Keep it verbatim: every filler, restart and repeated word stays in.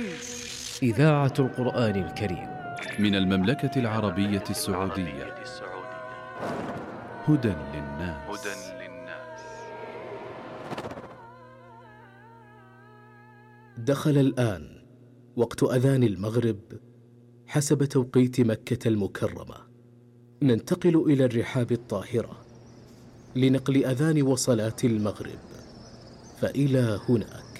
إذاعة القرآن الكريم من المملكة العربية السعودية. هدى للناس. دخل الآن وقت أذان المغرب حسب توقيت مكة المكرمة. ننتقل إلى الرحاب الطاهرة لنقل أذان وصلاة المغرب، فإلى هناك.